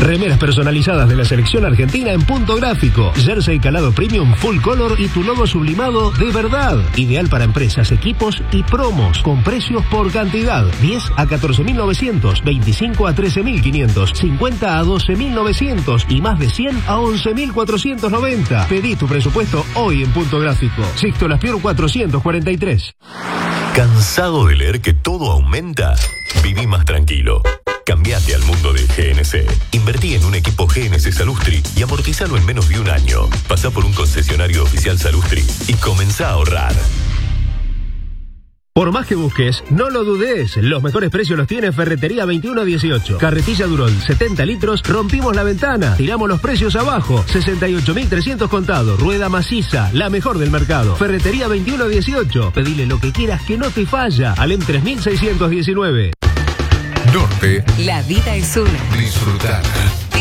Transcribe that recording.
Remeras personalizadas de la selección argentina en punto gráfico. Jersey calado premium full color y tu logo sublimado de verdad. Ideal para empresas, equipos y promos. Con precios por cantidad. 10 a 14.900, 25 a 13.500, 50 a 12.900 y más de 100 a 11.490. Pedí tu presupuesto hoy en punto gráfico. Sixto Las Pior 443. ¿Cansado de leer que todo aumenta? Viví más tranquilo. Cambiate al mundo del GNC. Invertí en un equipo GNC Salustri y amortizalo en menos de un año. Pasá por un concesionario oficial Salustri y comenzá a ahorrar. Por más que busques, no lo dudes. Los mejores precios los tiene Ferretería 2118. Carretilla Durón, 70 litros, rompimos la ventana. Tiramos los precios abajo. 68.300 contado. Rueda maciza, la mejor del mercado. Ferretería 2118. Pedile lo que quieras que no te falla. Alem 3619. Norte. La vida es una. Disfrutar.